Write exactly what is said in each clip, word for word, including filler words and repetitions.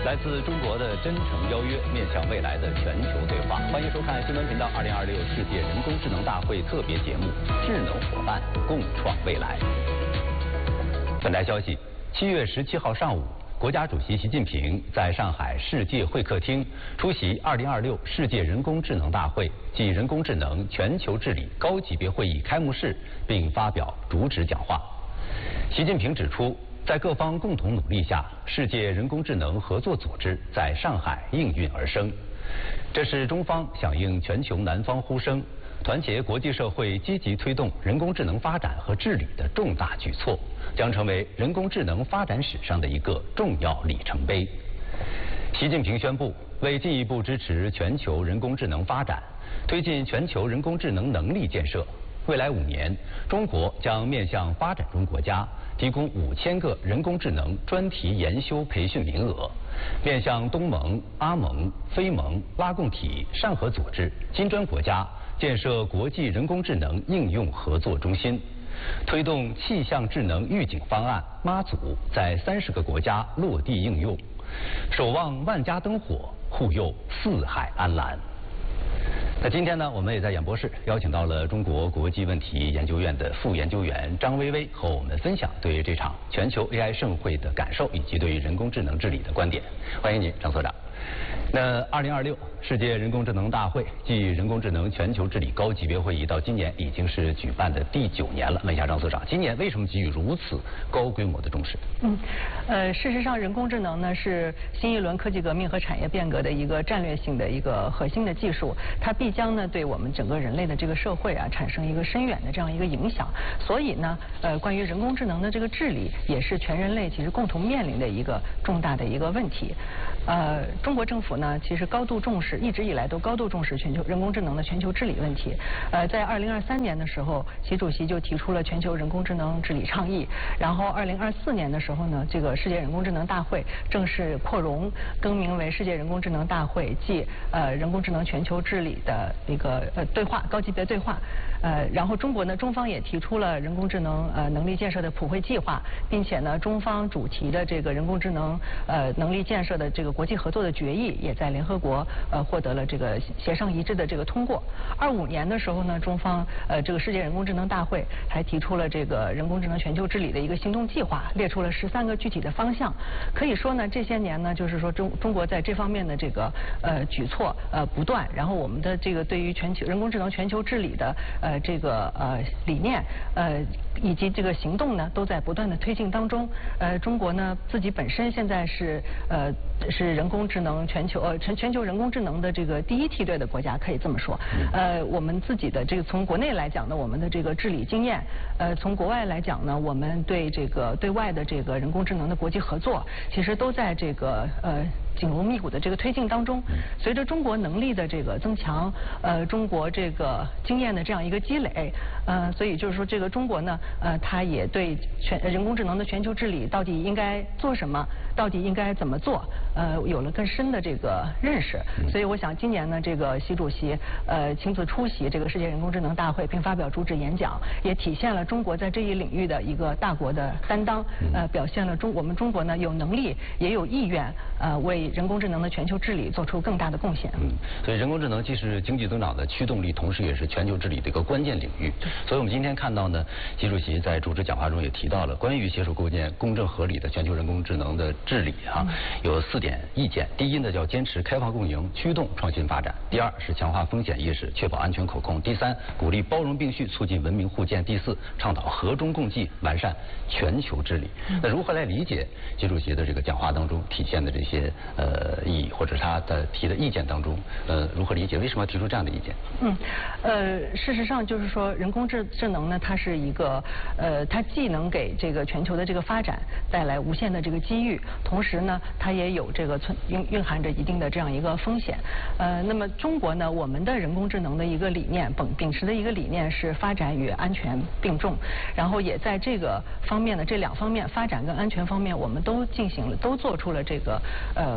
来自中国的真诚邀约，面向未来的全球对话。欢迎收看新闻频道二零二六世界人工智能大会特别节目《智能伙伴共创未来》。本台消息，七月十七号上午，国家主席习近平在上海世界会客厅出席二零二六世界人工智能大会暨人工智能全球治理高级别会议开幕式，并发表主旨讲话。习近平指出，在各方共同努力下，世界人工智能合作组织在上海应运而生。这是中方响应全球南方呼声，团结国际社会积极推动人工智能发展和治理的重大举措，将成为人工智能发展史上的一个重要里程碑。习近平宣布，为进一步支持全球人工智能发展，推进全球人工智能能力建设，未来五年，中国将面向发展中国家提供五千个人工智能专题研修培训名额，面向东盟、阿盟、非盟、拉共体、上合组织、金砖国家建设国际人工智能应用合作中心，推动气象智能预警方案妈祖在三十个国家落地应用，守望万家灯火，护佑四海安澜。那今天呢，我们也在演播室邀请到了中国国际问题研究院的副研究员张薇薇，和我们分享对于这场全球 A I 盛会的感受，以及对于人工智能治理的观点。欢迎您，张所长。那二零二六世界人工智能大会暨人工智能全球治理高级别会议到今年已经是举办的第九年了。问一下张所长，今年为什么给予如此高规模的重视？ 嗯，呃，事实上，人工智能呢是新一轮科技革命和产业变革的一个战略性的一个核心的技术，它必将呢对我们整个人类的这个社会啊产生一个深远的这样一个影响。所以呢，呃，关于人工智能的这个治理，也是全人类其实共同面临的一个重大的一个问题。呃，中国政府呢，其实高度重视，一直以来都高度重视全球人工智能的全球治理问题。呃，在二零二三年的时候，习主席就提出了全球人工智能治理倡议。然后二零二四年的时候呢，这个世界人工智能大会正式扩容，更名为世界人工智能大会暨呃人工智能全球治理的一个呃对话高级别对话。呃，然后中国呢，中方也提出了人工智能呃能力建设的普惠计划，并且呢，中方主题的这个人工智能呃能力建设的这个国际合作的决议，也在联合国呃获得了这个协商一致的这个通过。二五年的时候呢，中方呃这个世界人工智能大会还提出了这个人工智能全球治理的一个行动计划，列出了十三个具体的方向。可以说呢，这些年呢，就是说中中国在这方面的这个呃举措呃不断，然后我们的这个对于全球人工智能全球治理的呃这个呃理念呃以及这个行动呢，都在不断的推进当中。呃，中国呢自己本身现在是呃是人工智能全球呃全全球人工智能的这个第一梯队的国家，可以这么说。呃，我们自己的这个从国内来讲呢，我们的这个治理经验，呃，从国外来讲呢，我们对这个对外的这个人工智能的国际合作，其实都在这个呃紧锣密鼓的这个推进当中。随着中国能力的这个增强，呃，中国这个经验的这样一个积累，呃，所以就是说这个中国呢，呃，它也对全人工智能的全球治理到底应该做什么，到底应该怎么做，呃，有了更深的这个认识。所以我想今年呢，这个习主席呃亲自出席这个世界人工智能大会，并发表主旨演讲，也体现了中国在这一领域的一个大国的担当，呃，表现了中我们中国呢有能力也有意愿，呃，为人工智能的全球治理做出更大的贡献。 嗯，所以人工智能既是经济增长的驱动力，同时也是全球治理的一个关键领域。所以我们今天看到呢，习主席在主旨讲话中也提到了关于携手构建公正合理的全球人工智能的治理啊，有四点意见。第一呢，叫坚持开放共赢，驱动创新发展；第二是强化风险意识，确保安全可控；第三，鼓励包容并蓄，促进文明互鉴；第四，倡导和衷共济，完善全球治理。那如何来理解习主席的这个讲话当中体现的这些呃意义，或者他的提的意见当中，呃，如何理解？为什么要提出这样的意见？ 嗯，呃，事实上就是说，人工智智能呢，它是一个呃，它既能给这个全球的这个发展带来无限的这个机遇，同时呢，它也有这个存蕴蕴含着一定的这样一个风险。呃，那么中国呢，我们的人工智能的一个理念，秉秉持的一个理念是发展与安全并重，然后也在这个方面呢，这两方面发展跟安全方面，我们都进行了，都做出了这个呃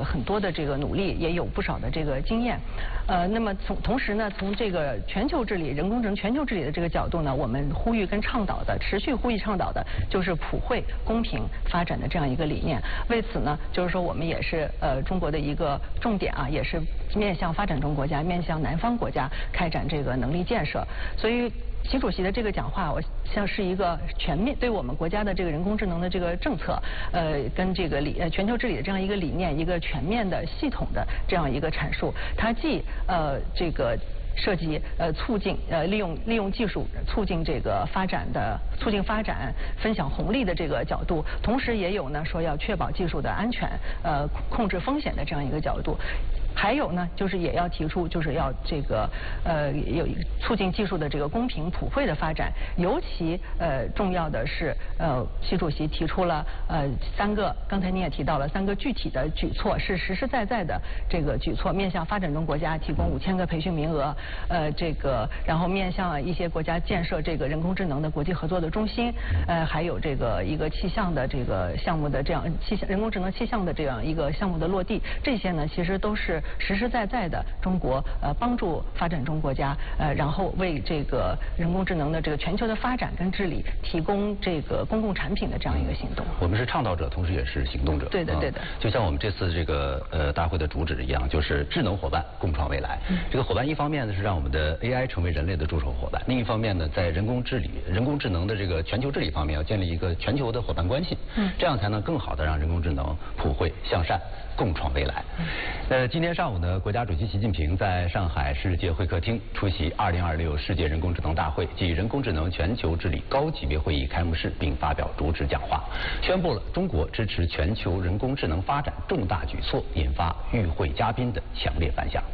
很多的这个努力，也有不少的这个经验。呃，那么从同时呢，从这个全球治理、人工智能全球治理的这个角度呢，我们呼吁跟倡导的，持续呼吁倡导的就是普惠、公平发展的这样一个理念。为此呢，就是说我们也是呃中国的一个重点啊，也是面向发展中国家、面向南方国家开展这个能力建设。所以习主席的这个讲话，我像是一个全面对我们国家的这个人工智能的这个政策，呃，跟这个理呃全球治理的这样一个理念，一个全面的、系统的这样一个阐述。它既呃这个涉及呃促进呃利用利用技术促进这个发展的促进发展分享红利的这个角度，同时也有呢说要确保技术的安全，呃控制风险的这样一个角度。还有呢，就是也要提出，就是要这个呃有促进技术的这个公平普惠的发展。尤其呃重要的是，呃习主席提出了呃三个，刚才您也提到了三个具体的举措，是实实在在的这个举措，面向发展中国家提供五千个培训名额，呃这个然后面向一些国家建设这个人工智能的国际合作的中心，呃还有这个一个气象的这个项目的这样气象人工智能气象的这样一个项目的落地，这些呢其实都是实实在在的中国呃帮助发展中国家呃然后为这个人工智能的这个全球的发展跟治理提供这个公共产品的这样一个行动。 我们是倡导者，同时也是行动者。 对的对的。 嗯、就像我们这次这个呃大会的主旨一样，就是智能伙伴共创未来。嗯、这个伙伴一方面呢是让我们的 A I 成为人类的助手伙伴，另一方面呢在人工治理、人工智能的这个全球治理方面要建立一个全球的伙伴关系。嗯。这样才能更好的让人工智能普惠向善。共创未来。呃，今天上午呢，国家主席习近平在上海世界会客厅出席二零二六世界人工智能大会暨人工智能全球治理高级别会议开幕式，并发表主旨讲话，宣布了中国支持全球人工智能发展重大举措，引发与会嘉宾的强烈反响。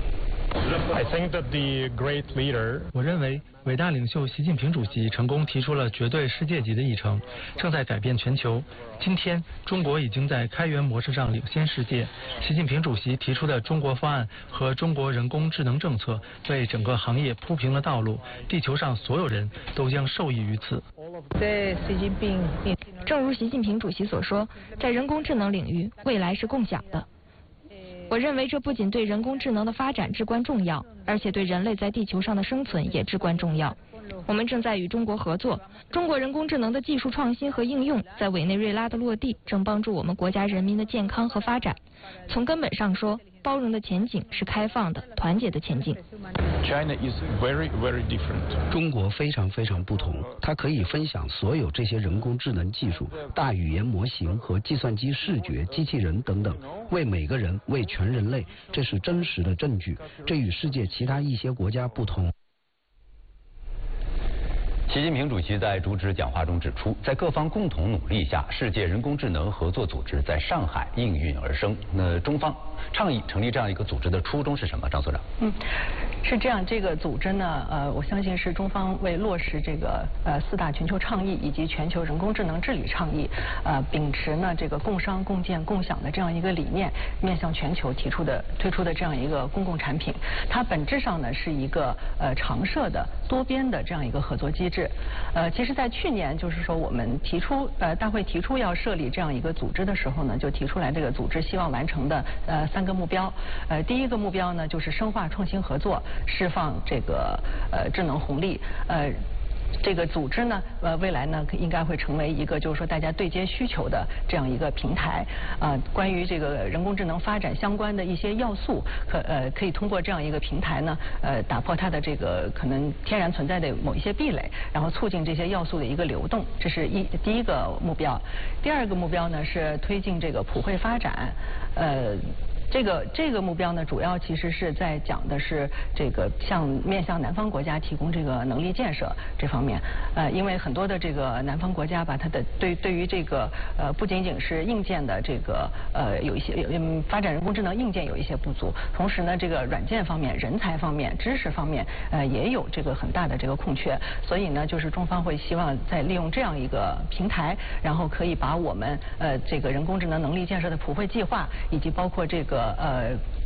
I think that the great leader， 我认为伟大领袖习近平主席成功提出了绝对世界级的议程，正在改变全球。今天，中国已经在开源模式上领先世界。习近平主席提出的中国方案和中国人工智能政策，为整个行业铺平了道路，地球上所有人都将受益于此。 正如习近平主席所说，在人工智能领域，未来是共享的。我认为这不仅对人工智能的发展至关重要，而且对人类在地球上的生存也至关重要。我们正在与中国合作，中国人工智能的技术创新和应用在委内瑞拉的落地，正帮助我们国家人民的健康和发展。从根本上说，包容的前景是开放的、团结的前进。 China is very, very different. 中国非常非常不同，它可以分享所有这些人工智能技术、大语言模型和计算机视觉、机器人等等，为每个人、为全人类，这是真实的证据。这与世界其他一些国家不同。 习近平主席在主旨讲话中指出，在各方共同努力下，世界人工智能合作组织在上海应运而生。那中方倡议成立这样一个组织的初衷是什么？张所长。 嗯，是这样，这个组织呢，呃，我相信是中方为落实这个呃四大全球倡议以及全球人工智能治理倡议，呃，秉持呢这个共商共建共享的这样一个理念，面向全球提出的推出的这样一个公共产品。它本质上呢是一个呃常设的多边的这样一个合作机制。呃，其实，在去年，就是说我们提出呃大会提出要设立这样一个组织的时候呢，就提出来这个组织希望完成的呃三个目标。呃，第一个目标呢，就是深化创新合作，释放这个呃智能红利。呃。这个组织呢，呃，未来呢应该会成为一个就是说大家对接需求的这样一个平台。啊、呃，关于这个人工智能发展相关的一些要素，可呃可以通过这样一个平台呢，呃，打破它的这个可能天然存在的某一些壁垒，然后促进这些要素的一个流动。这是一第一个目标。第二个目标呢是推进这个普惠发展，呃。这个这个目标呢，主要其实是在讲的是这个向面向南方国家提供这个能力建设这方面。呃，因为很多的这个南方国家吧，它的对对于这个呃不仅仅是硬件的这个呃有一些有嗯发展人工智能硬件有一些不足，同时呢这个软件方面、人才方面、知识方面呃也有这个很大的这个空缺。所以呢，就是中方会希望在利用这样一个平台，然后可以把我们呃这个人工智能能力建设的普惠计划，以及包括这个。呃，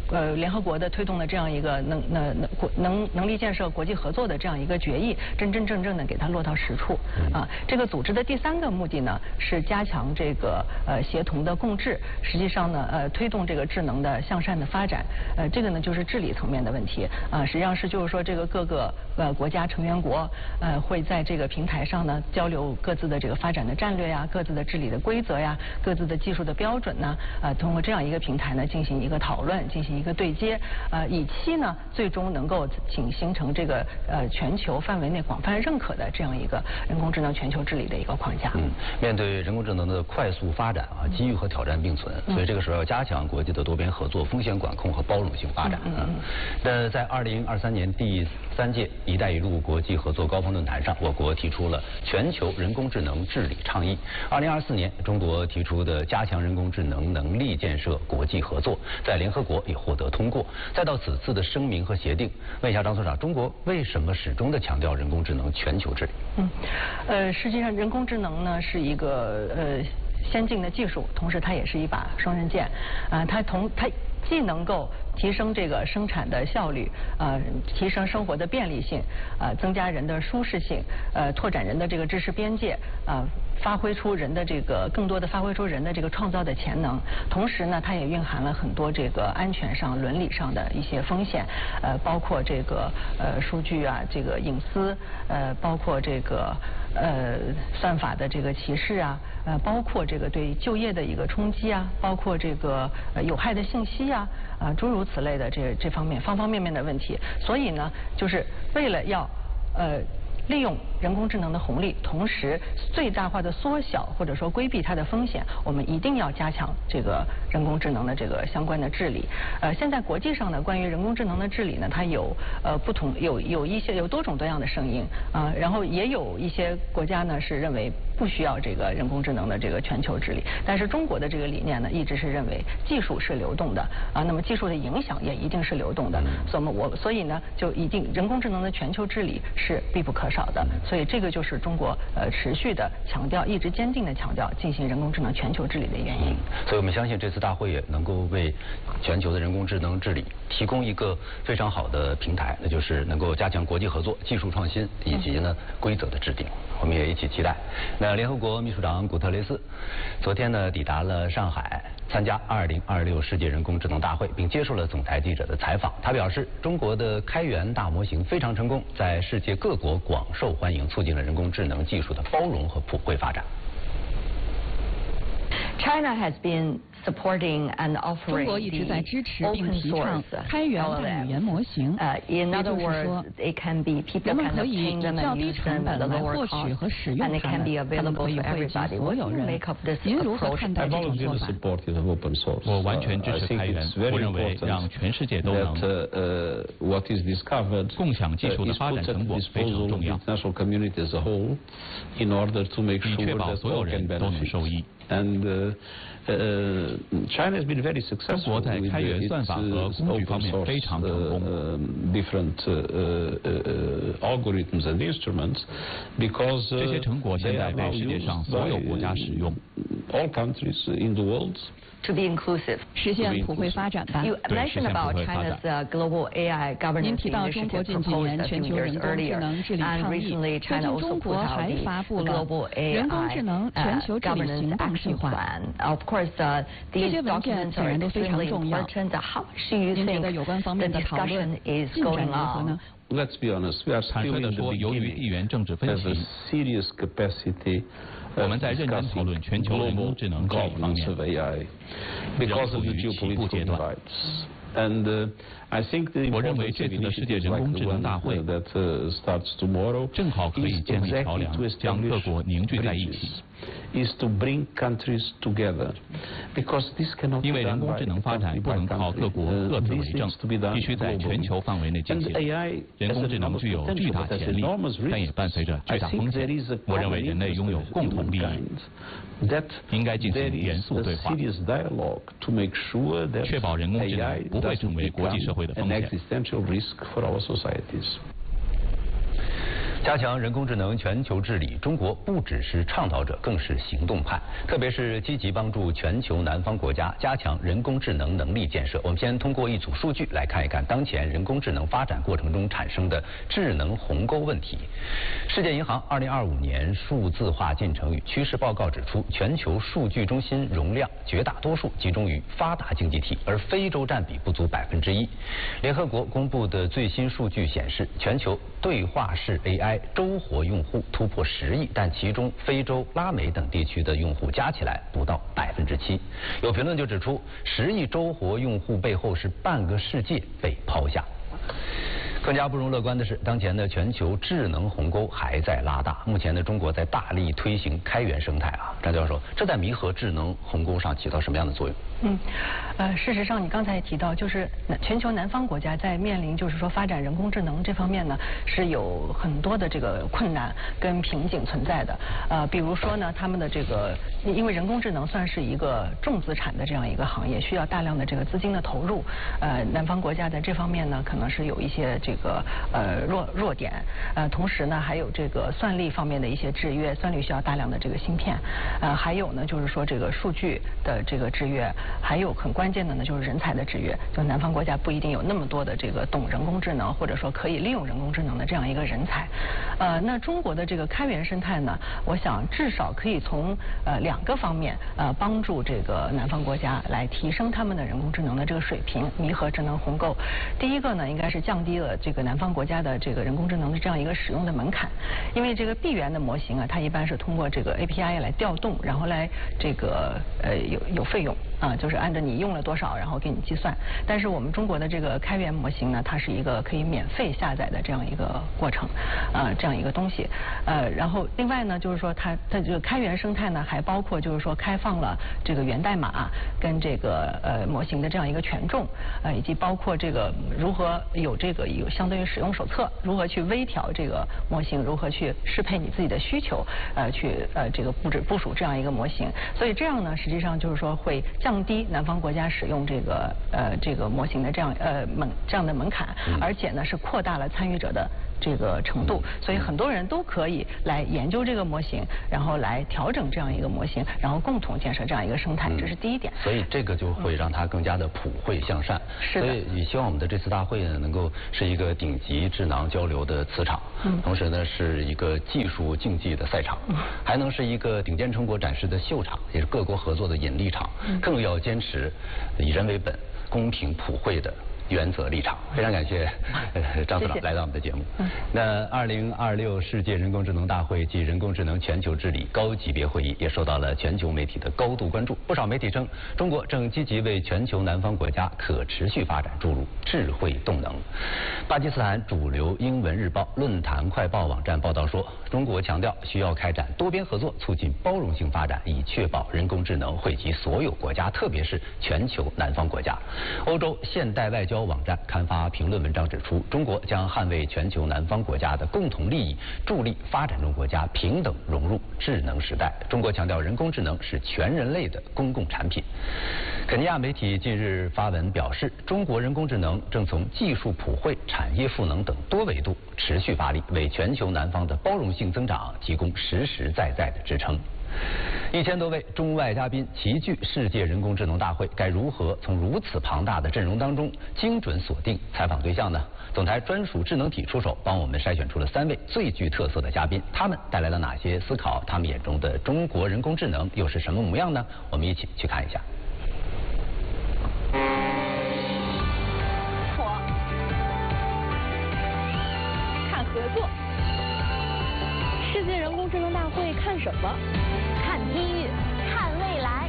呃联合国的推动的这样一个能能能国能能力建设国际合作的这样一个决议，真真正正的给它落到实处啊。这个组织的第三个目的呢是加强这个呃协同的共治，实际上呢呃推动这个智能的向善的发展，呃这个呢就是治理层面的问题啊，实际上是就是说这个各个呃国家成员国呃会在这个平台上呢交流各自的这个发展的战略呀、各自的治理的规则呀、各自的技术的标准呢，呃通过这样一个平台呢进行一个讨论，进行一个对接，呃以期呢最终能够请形成这个呃全球范围内广泛认可的这样一个人工智能全球治理的一个框架。 嗯，面对人工智能的快速发展啊，机遇和挑战并存，嗯、所以这个时候要加强国际的多边合作、风险管控和包容性发展。嗯嗯。那在二零二三年第三届“一带一路”国际合作高峰论坛上，我国提出了全球人工智能治理倡议。二零二四年，中国提出的加强人工智能能力建设国际合作，在联合国也获得通过。再到此次的声明和协定，问一下张所长，中国为什么始终的强调人工智能全球治理？ 嗯，呃，实际上人工智能呢是一个呃先进的技术，同时它也是一把双刃剑，啊、呃，它同它既能够提升这个生产的效率，呃，提升生活的便利性，呃，增加人的舒适性，呃，拓展人的这个知识边界，啊、呃，发挥出人的这个更多的发挥出人的这个创造的潜能。同时呢，它也蕴含了很多这个安全上、伦理上的一些风险，呃，包括这个呃数据啊，这个隐私，呃，包括这个呃算法的这个歧视啊，呃，包括这个对就业的一个冲击啊，包括这个呃有害的信息啊，啊，诸如此类的这这方面方方面面的问题。所以呢，就是为了要呃利用人工智能的红利，同时最大化的缩小或者说规避它的风险，我们一定要加强这个人工智能的这个相关的治理。呃，现在国际上呢，关于人工智能的治理呢，它有呃不同有有一些有多种多样的声音啊、呃，然后也有一些国家呢是认为不需要这个人工智能的这个全球治理，但是中国的这个理念呢，一直是认为技术是流动的啊，那么技术的影响也一定是流动的，所以我所以呢，就一定人工智能的全球治理是必不可少的。所以这个就是中国呃持续的强调，一直坚定的强调进行人工智能全球治理的原因。 所以我们相信这次大会也能够为全球的人工智能治理提供一个非常好的平台，那就是能够加强国际合作、技术创新以及呢规则的制定。我们也一起期待。那联合国秘书长古特雷斯昨天呢抵达了上海，参加二零二六世界人工智能大会，并接受了总台记者的采访。他表示，中国的开源大模型非常成功，在世界各国广受欢迎，促进了人工智能技术的包容和普惠发展。 China has been supporting and 中国 offering 一直在支持 the 并 open 提倡 source 开源大语言模型。 Uh, in 也 other 就是说， words, it can be 人 people 们 can 可以 obtain 以 them 较 and 低 use 成 them 本 at a 来 lower 获取 cost, 和使 and 用 it 它 can 们， be 它们 available 可以 for 惠及 everybody. 所 What 有 do you 人。 make of this 您如何 approach? 看待这种做法？ 我完全支持开源，我认为让全世界都能共享技术的发展成果非常重要，以确保所有人都能受益。 And uh, uh, China has been very 中 successful 国在 with 开源 its 算法和工具方面 open 非 source 常成功。 uh, different uh, uh, algorithms and instruments because 这些 uh, 成果现 they 在 are 被 now 世界上 used 所有 by 国家使用。 all countries in the world. To be inclusive. 实现普惠发展吧。 You 对， mentioned 实现 about 普惠发展。 China's uh, global A I 您 governance 提到中国 initiative 近几 proposed 年 a 全 few 球 years 人工智 earlier, 能治理 and 倡议， recently 最 China 近 also 中 put 国 out 还 the 发布 the 了 global A 人工智 I 能 uh, 全球治理 governance 行动计 action 划。 plan. Of course, uh, 这 these 些文件 documents 显 are 然都非常 extremely 重要。 important. How do you 您觉 think 得有关方 the 面的讨论 discussion is 进展 going 如何呢？ on? Let's be honest, we are 坦 still 率 in 地 the 说，由于地 beginning 缘政治分 of 歧 a，serious capacity 我们在认真讨论全球人工智能治理方 governance 面 of A I because of the 仍处于起步阶 geopolitical 段。 divides. And uh, I think the 我认为 importance 这 of 次的世界 initiatives 人 like 工 the 智能 one 大会 uh, that uh, starts tomorrow 正好可以 is 建立桥 exactly 梁 to， 将各 establish 国凝聚在一起。 bridges, is to bring countries together because this cannot 因 be 为人 done 工 by 智能发展 country 不 by 能靠各 country. 国 Uh, 各自 this 为政 needs to be，done 必须在 globally. 全球范围内进 And 行。 A I 人 has 工 an 智能 enormous 具有巨 potential, 大 but has 潜力 enormous， 但也伴随着 risks. 巨 I 大 think 风 there 险 is a。 我认为 common 人类拥有 interest 共 of 同利益， humankind that 应该进 there 行严 is 肃 a 对话， serious dialogue to make sure that 确保人工智 A I 能不会成 doesn't 为国际 become 社会的风 an 险。 existential risk for our societies. 加强人工智能全球治理，中国不只是倡导者，更是行动派，特别是积极帮助全球南方国家加强人工智能能力建设。我们先通过一组数据来看一看当前人工智能发展过程中产生的智能鸿沟问题。世界银行二零二五年数字化进程与趋势报告指出，全球数据中心容量绝大多数集中于发达经济体，而非洲占比不足百分之一。联合国公布的最新数据显示，全球对话式 A I 周活用户突破十亿，但其中非洲、拉美等地区的用户加起来不到百分之七。有评论就指出，十亿周活用户背后是半个世界被抛下。更加不容乐观的是，当前的全球智能鸿沟还在拉大。目前呢，中国在大力推行开源生态啊，张教授，这在弥合智能鸿沟上起到什么样的作用？ 嗯，呃，事实上，你刚才也提到，就是全球南方国家在面临就是说发展人工智能这方面呢，是有很多的这个困难跟瓶颈存在的。呃，比如说呢，他们的这个，因为人工智能算是一个重资产的这样一个行业，需要大量的这个资金的投入。呃，南方国家在这方面呢，可能是有一些这个呃弱弱点。呃，同时呢，还有这个算力方面的一些制约，算力需要大量的这个芯片。呃，还有呢，就是说这个数据的这个制约。还有很关键的呢，就是人才的制约。就南方国家不一定有那么多的这个懂人工智能，或者说可以利用人工智能的这样一个人才。呃，那中国的这个开源生态呢，我想至少可以从呃两个方面呃帮助这个南方国家来提升他们的人工智能的这个水平，弥合智能鸿沟。第一个呢，应该是降低了这个南方国家的这个人工智能的这样一个使用的门槛，因为这个闭源的模型啊，它一般是通过这个 A P I 来调动，然后来这个呃有有费用啊。就是按照你用了多少，然后给你计算。但是我们中国的这个开源模型呢，它是一个可以免费下载的这样一个过程，呃，这样一个东西。呃，然后另外呢，就是说它它这个开源生态呢，还包括就是说开放了这个源代码跟这个呃模型的这样一个权重，呃，以及包括这个如何有这个有相当于使用手册，如何去微调这个模型，如何去适配你自己的需求，呃，去呃这个布置部署这样一个模型。所以这样呢，实际上就是说会降低低南方国家使用这个呃这个模型的这样呃门这样的门槛，而且呢是扩大了参与者的这个程度，所以很多人都可以来研究这个模型，然后来调整这样一个模型，然后共同建设这样一个生态，这是第一点。 所以这个就会让它更加的普惠向善。 是的。 所以也希望我们的这次大会呢，能够是一个顶级智囊交流的磁场，嗯，同时呢是一个技术竞技的赛场，嗯，还能是一个顶尖成果展示的秀场，也是各国合作的引力场，嗯，更要坚持以人为本、公平普惠的原则立场。非常感谢呃张司长来到我们的节目。嗯、那二零二六世界人工智能大会暨人工智能全球治理高级别会议也受到了全球媒体的高度关注。不少媒体称，中国正积极为全球南方国家可持续发展注入智慧动能。巴基斯坦主流英文日报论坛快报网站报道说，中国强调需要开展多边合作，促进包容性发展，以确保人工智能惠及所有国家，特别是全球南方国家。欧洲现代外交网站刊发评论文章指出，中国将捍卫全球南方国家的共同利益，助力发展中国家平等融入智能时代。中国强调，人工智能是全人类的公共产品。肯尼亚媒体近日发文表示，中国人工智能正从技术普惠、产业赋能等多维度持续发力，为全球南方的包容性增长提供实实在在的支撑。一千多位中外嘉宾齐聚世界人工智能大会，该如何从如此庞大的阵容当中精准锁定采访对象呢？总台专属智能体出手，帮我们筛选出了三位最具特色的嘉宾，他们带来了哪些思考？他们眼中的中国人工智能又是什么模样呢？我们一起去看一下。 看合作。世界人工智能大会看什么？看机遇，看未来。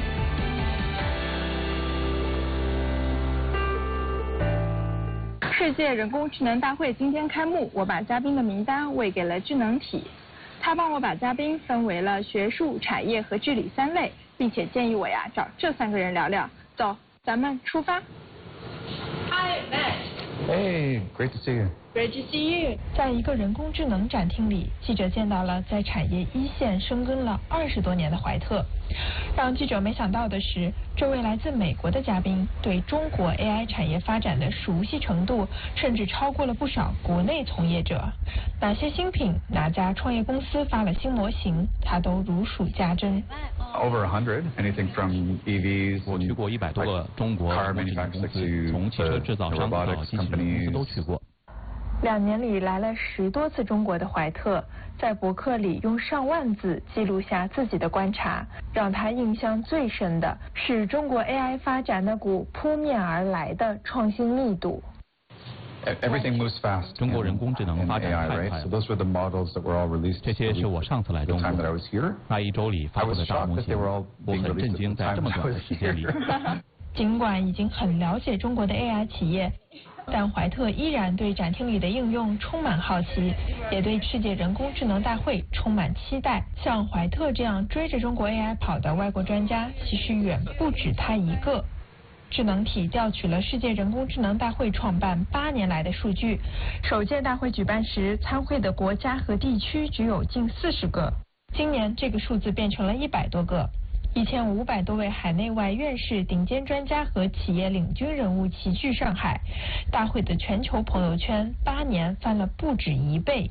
世界人工智能大会今天开幕，我把嘉宾的名单喂给了智能体，他帮我把嘉宾分为了学术、产业和治理三类，并且建议我呀找这三个人聊聊。走，咱们出发。 Hi, Matt. Hey, great to see you. Great to see you。 在一个人工智能展厅里，记者见到了在产业一线深耕了二十多年的怀特。让记者没想到的是，这位来自美国的嘉宾对中国 A I 产业发展的熟悉程度，甚至超过了不少国内从业者。哪些新品，哪家创业公司发了新模型，他都如数家珍。 Over a hundred, anything from E Vs. 我去过一百多个中国模型公司，从汽车制造商到机器人公司都去过。 两年里来了十多次中国的怀特，在博客里用上万字记录下自己的观察，让他印象最深的是中国 A I 发展那股扑面而来的创新密度。 Everything moves fast. 中国人工智能发展太快了。这些是我上次来中国那一周里发布的大模型，我很震惊，在这么短的时间里。 尽管已经很了解中国的 A I 企业，但怀特依然对展厅里的应用充满好奇，也对世界人工智能大会充满期待。像怀特这样追着中国 A I 跑的外国专家，其实远不止他一个。智能体调取了世界人工智能大会创办八年来的数据，首届大会举办时，参会的国家和地区只有近四十个，今年这个数字变成了一百多个。一千五百多位海内外院士、顶尖专家和企业领军人物齐聚上海，大会的全球朋友圈八年翻了不止一倍。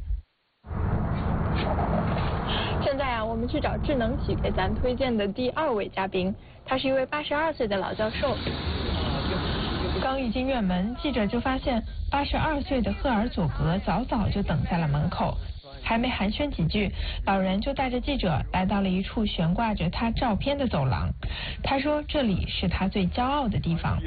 现在啊，我们去找智能体给咱推荐的第二位嘉宾，他是一位八十二岁的老教授。 刚一进院门，记者就发现八十二岁的赫尔佐格早早就等在了门口。还没寒暄几句，老人就带着记者来到了一处悬挂着他照片的走廊。他说这里是他最骄傲的地方。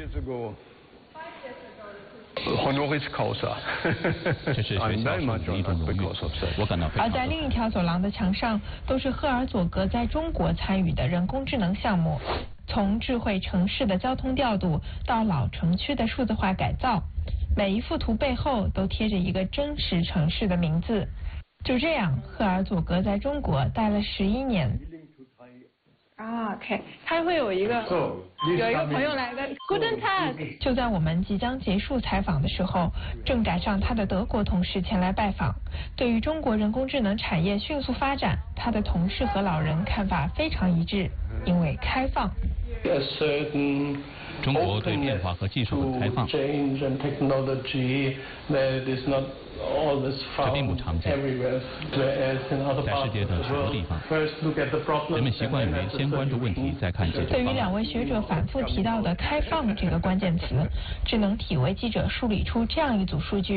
这是学校授予的一种荣誉，我感到非常。 而在另一条走廊的墙上，都是赫尔佐格在中国参与的人工智能项目，从智慧城市的交通调度到老城区的数字化改造，每一幅图背后都贴着一个真实城市的名字。就这样，赫尔佐格在中国待了十一年。 啊 ，OK， 他会有一个有一个朋友来个 Guten Tag。 就在我们即将结束采访的时候，正赶上他的德国同事前来拜访。对于中国人工智能产业迅速发展，他的同事和老人看法非常一致，因为开放。 中国对变化和技术很开放，这并不常见。在世界的许多地方，人们习惯于先关注问题，再看解决方案。 对于两位学者反复提到的“开放”这个关键词，智能体为记者梳理出这样一组数据。